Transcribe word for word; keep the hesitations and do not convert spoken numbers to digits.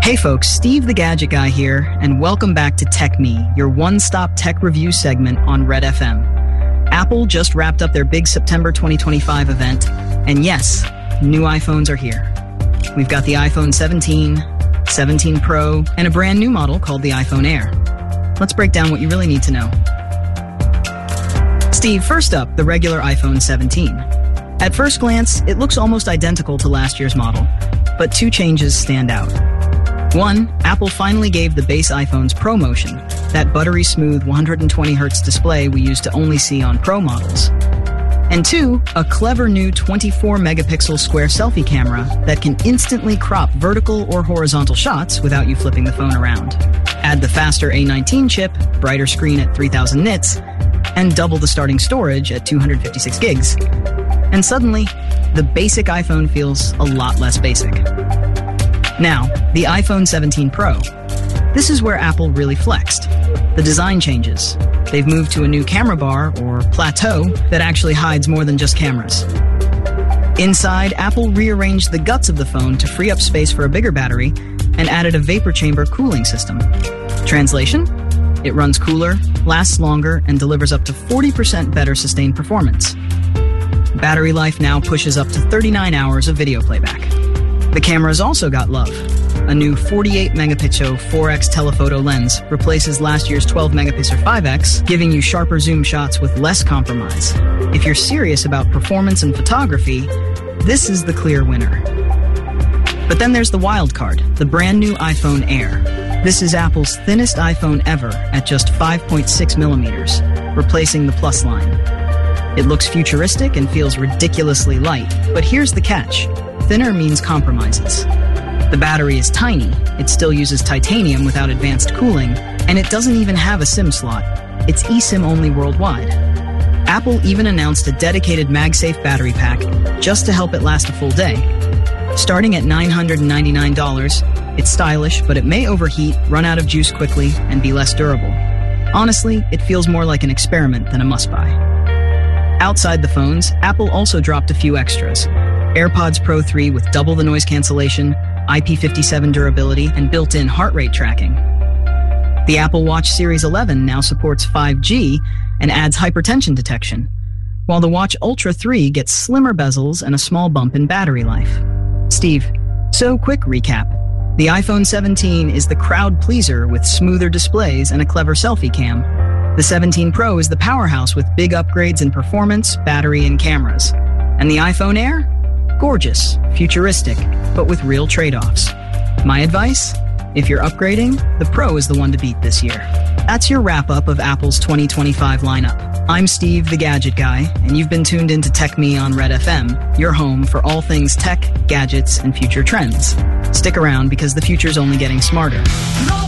Hey folks, Steve the Gadget Guy here, and welcome back to Tech Me, your one-stop tech review segment on Red F M. Apple just wrapped up their big September twenty twenty-five event, and yes, new iPhones are here. We've got the iPhone seventeen, seventeen Pro, and a brand new model called the iPhone Air. Let's break down what you really need to know. Steve, first up, the regular iPhone seventeen. At first glance, it looks almost identical to last year's model, but two changes stand out. One, Apple finally gave the base iPhone's ProMotion, that buttery-smooth one hundred twenty hertz display we used to only see on Pro models. And two, a clever new twenty-four megapixel square selfie camera that can instantly crop vertical or horizontal shots without you flipping the phone around. Add the faster A nineteen chip, brighter screen at three thousand nits, and double the starting storage at two hundred fifty-six gigs. And suddenly, the basic iPhone feels a lot less basic. Now, the iPhone seventeen Pro. This is where Apple really flexed. The design changes. They've moved to a new camera bar, or plateau, that actually hides more than just cameras. Inside, Apple rearranged the guts of the phone to free up space for a bigger battery and added a vapor chamber cooling system. Translation? It runs cooler, lasts longer, and delivers up to forty percent better sustained performance. Battery life now pushes up to thirty-nine hours of video playback. The camera's also got love. A new forty-eight megapixel four X telephoto lens replaces last year's twelve megapixel five X, giving you sharper zoom shots with less compromise. If you're serious about performance and photography, this is the clear winner. But then there's the wild card, the brand new iPhone Air. This is Apple's thinnest iPhone ever at just five point six millimeters, replacing the Plus line. It looks futuristic and feels ridiculously light, but here's the catch. Thinner means compromises. The battery is tiny, it still uses titanium without advanced cooling, and it doesn't even have a SIM slot. It's eSIM only worldwide. Apple even announced a dedicated MagSafe battery pack just to help it last a full day. Starting at nine hundred ninety-nine dollars, it's stylish, but it may overheat, run out of juice quickly, and be less durable. Honestly, it feels more like an experiment than a must-buy. Outside the phones, Apple also dropped a few extras. AirPods Pro three with double the noise cancellation, I P fifty-seven durability, and built-in heart rate tracking. The Apple Watch Series eleven now supports five G and adds hypertension detection, while the Watch Ultra three gets slimmer bezels and a small bump in battery life. Steve, so quick recap. The iPhone seventeen is the crowd pleaser with smoother displays and a clever selfie cam. The seventeen Pro is the powerhouse with big upgrades in performance, battery, and cameras. And the iPhone Air? Gorgeous, futuristic, but with real trade-offs. My advice? If you're upgrading, the Pro is the one to beat this year. That's your wrap-up of Apple's twenty twenty-five lineup. I'm Steve the Gadget Guy, and you've been tuned into Tech Me on Red F M, your home for all things tech, gadgets, and future trends. Stick around because the future's only getting smarter.